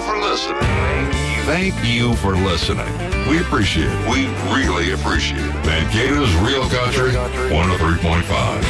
for listening. Thank you for listening. We appreciate it. We really appreciate it. Mankato's Real Country 103.5.